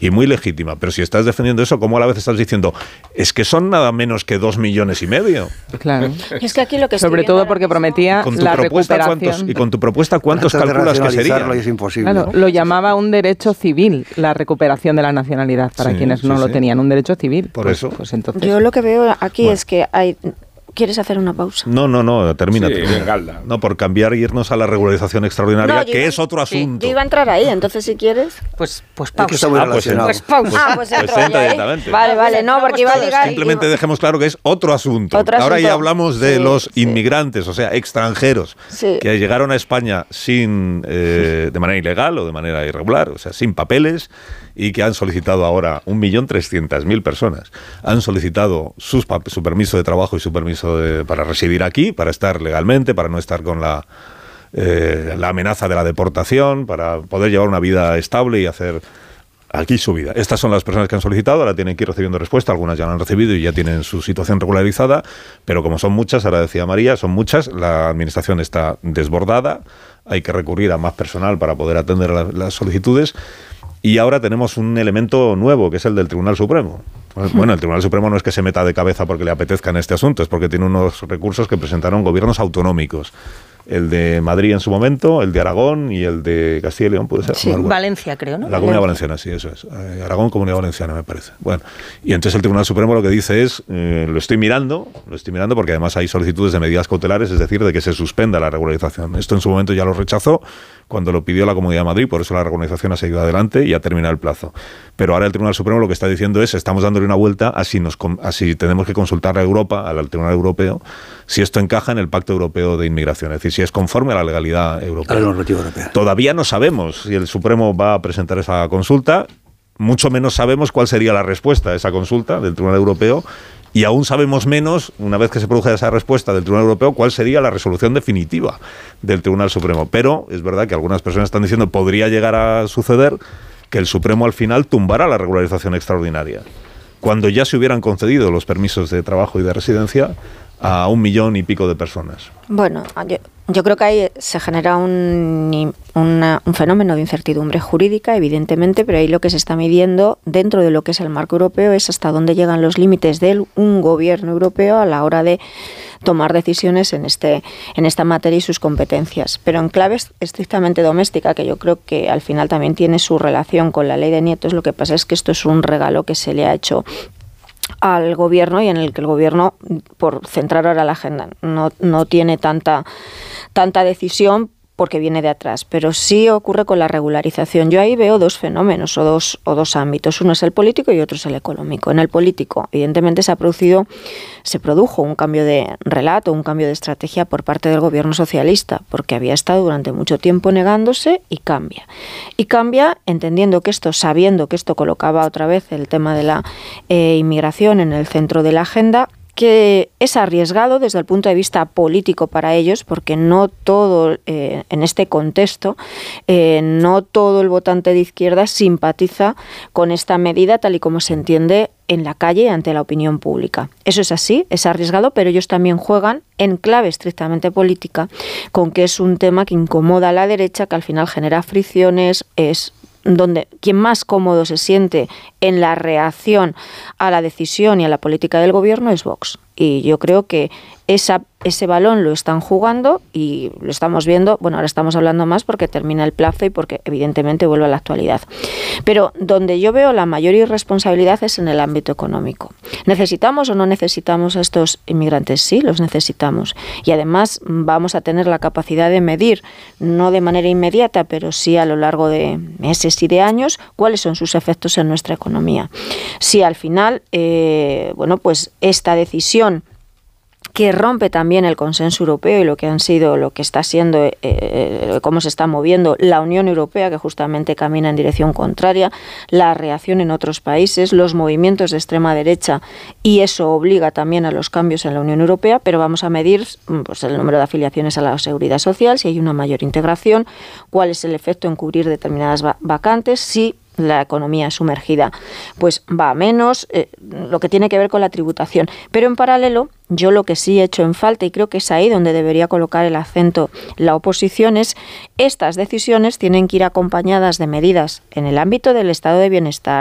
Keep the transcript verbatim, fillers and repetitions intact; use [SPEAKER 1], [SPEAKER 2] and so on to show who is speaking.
[SPEAKER 1] y muy legítima. Pero si estás defendiendo eso, ¿cómo a la vez estás diciendo es que son nada menos que dos millones y medio?
[SPEAKER 2] Claro.
[SPEAKER 3] Es que aquí lo que
[SPEAKER 2] sobre todo porque prometía
[SPEAKER 1] con tu
[SPEAKER 2] la
[SPEAKER 1] propuesta,
[SPEAKER 2] recuperación.
[SPEAKER 1] ¿cuántos, y con tu propuesta, ¿cuántos calculas que sería?
[SPEAKER 4] Es imposible.
[SPEAKER 2] Claro,
[SPEAKER 4] ¿no?
[SPEAKER 2] lo llamaba un derecho civil, la recuperación de la nacionalidad, para
[SPEAKER 1] sí,
[SPEAKER 2] quienes no
[SPEAKER 1] sí,
[SPEAKER 2] lo
[SPEAKER 1] sí.
[SPEAKER 2] tenían, un derecho civil.
[SPEAKER 1] Por
[SPEAKER 2] pues,
[SPEAKER 1] eso.
[SPEAKER 2] Pues entonces...
[SPEAKER 3] Yo lo que veo aquí
[SPEAKER 1] Bueno.
[SPEAKER 3] es que hay... ¿Quieres hacer una pausa?
[SPEAKER 1] No, no, no, termina.
[SPEAKER 5] Sí,
[SPEAKER 1] termina.
[SPEAKER 5] Galda.
[SPEAKER 1] No, por cambiar e irnos a la regularización extraordinaria,
[SPEAKER 3] No, yo
[SPEAKER 1] que
[SPEAKER 3] iba-
[SPEAKER 1] es otro
[SPEAKER 3] sí,
[SPEAKER 1] asunto.
[SPEAKER 3] yo iba a entrar ahí, entonces si quieres...
[SPEAKER 6] Pues, pues
[SPEAKER 4] Es que
[SPEAKER 6] pausa.
[SPEAKER 4] está muy
[SPEAKER 1] Ah, pues
[SPEAKER 4] relacionado.
[SPEAKER 6] Pues pausa.
[SPEAKER 3] Ah, pues entro
[SPEAKER 1] entra
[SPEAKER 3] ahí, ¿eh?
[SPEAKER 1] directamente.
[SPEAKER 3] Vale, vale, no, porque iba a ligar...
[SPEAKER 1] Simplemente
[SPEAKER 3] y-
[SPEAKER 1] dejemos claro que es otro asunto.
[SPEAKER 3] Otro
[SPEAKER 1] Ahora
[SPEAKER 3] asunto.
[SPEAKER 1] ya hablamos de
[SPEAKER 3] Sí,
[SPEAKER 1] los
[SPEAKER 3] sí.
[SPEAKER 1] inmigrantes, o sea, extranjeros,
[SPEAKER 3] Sí.
[SPEAKER 1] que llegaron a España sin eh, de manera ilegal o de manera irregular, o sea, sin papeles, y que han solicitado ahora un millón trescientas mil personas. Han solicitado sus pap- su permiso de trabajo y su permiso de- para residir aquí, para estar legalmente, para no estar con la, eh, la amenaza de la deportación, para poder llevar una vida estable y hacer aquí su vida. Estas son las personas que han solicitado, ahora tienen que ir recibiendo respuesta, algunas ya la han recibido y ya tienen su situación regularizada, pero como son muchas, ahora decía María, son muchas, la administración está desbordada, hay que recurrir a más personal para poder atender la- las solicitudes, y ahora tenemos un elemento nuevo, que es el del Tribunal Supremo. Bueno, el Tribunal Supremo no es que se meta de cabeza porque le apetezca en este asunto, es porque tiene unos recursos que presentaron gobiernos autonómicos. El de Madrid en su momento, el de Aragón y el de Castilla y León, puede ser.
[SPEAKER 6] Sí,
[SPEAKER 1] No recuerdo.
[SPEAKER 6] Valencia, creo, ¿no?
[SPEAKER 1] La Comunidad Valenciana, sí, eso es. Eh, Aragón, Comunidad Valenciana, me parece. Bueno, y entonces el Tribunal Supremo lo que dice es, eh, lo estoy mirando, lo estoy mirando porque además hay solicitudes de medidas cautelares, es decir, de que se suspenda la regularización. Esto en su momento ya lo rechazó cuando lo pidió la Comunidad de Madrid, por eso la regularización ha seguido adelante y ha terminado el plazo. Pero ahora el Tribunal Supremo lo que está diciendo es, estamos dándole una vuelta a si, nos, a si tenemos que consultar a Europa, al Tribunal Europeo, si esto encaja en el Pacto Europeo de Inmigración, es decir, si es conforme a la legalidad europea.
[SPEAKER 4] A la normativa europea.
[SPEAKER 1] Todavía no sabemos si el Supremo va a presentar esa consulta, mucho menos sabemos cuál sería la respuesta a esa consulta del Tribunal Europeo, y aún sabemos menos, una vez que se produzca esa respuesta del Tribunal Europeo, cuál sería la resolución definitiva del Tribunal Supremo. Pero es verdad que algunas personas están diciendo que podría llegar a suceder que el Supremo al final tumbara la regularización extraordinaria, cuando ya se hubieran concedido los permisos de trabajo y de residencia a un millón y pico de personas.
[SPEAKER 3] Bueno, yo, yo creo que ahí se genera un, una, un fenómeno de incertidumbre jurídica, evidentemente, pero ahí lo que se está midiendo dentro de lo que es el marco europeo es hasta dónde llegan los límites de un gobierno europeo a la hora de tomar decisiones en este en esta materia y sus competencias. Pero en clave estrictamente doméstica, que yo creo que al final también tiene su relación con la ley de nietos, lo que pasa es que esto es un regalo que se le ha hecho al gobierno y en el que el gobierno, por centrar ahora la agenda, no, no tiene tanta, tanta decisión porque viene de atrás, pero sí ocurre con la regularización. Yo ahí veo dos fenómenos o dos, o dos ámbitos. Uno es el político y otro es el económico. En el político, evidentemente, se ha producido, se produjo un cambio de relato, un cambio de estrategia por parte del gobierno socialista, porque había estado durante mucho tiempo negándose y cambia. Y cambia entendiendo que esto, sabiendo que esto colocaba otra vez el tema de la eh, inmigración en el centro de la agenda, que es arriesgado desde el punto de vista político para ellos, porque no todo, eh, en este contexto, eh, no todo el votante de izquierda simpatiza con esta medida tal y como se entiende en la calle ante la opinión pública. Eso es así, es arriesgado, pero ellos también juegan en clave estrictamente política, con que es un tema que incomoda a la derecha, que al final genera fricciones, es donde quien más cómodo se siente en la reacción a la decisión y a la política del gobierno es Vox. Y yo creo que esa, ese balón lo están jugando y lo estamos viendo, bueno, ahora estamos hablando más porque termina el plazo y porque evidentemente vuelve a la actualidad. Pero donde yo veo la mayor irresponsabilidad es en el ámbito económico. ¿Necesitamos o no necesitamos a estos inmigrantes? Sí, los necesitamos. Y además vamos a tener la capacidad de medir, no de manera inmediata, pero sí a lo largo de meses y de años, cuáles son sus efectos en nuestra economía. Si al final, eh, bueno, pues esta decisión que rompe también el consenso europeo y lo que han sido, lo que está siendo, eh, cómo se está moviendo la Unión Europea, que justamente camina en dirección contraria, la reacción en otros países, los movimientos de extrema derecha, y eso obliga también a los cambios en la Unión Europea, pero vamos a medir pues, el número de afiliaciones a la Seguridad Social, si hay una mayor integración, cuál es el efecto en cubrir determinadas va- vacantes, si la economía sumergida pues va a menos, eh, lo que tiene que ver con la tributación. Pero en paralelo, yo lo que sí he hecho en falta, y creo que es ahí donde debería colocar el acento la oposición, es estas decisiones tienen que ir acompañadas de medidas en el ámbito del estado de bienestar,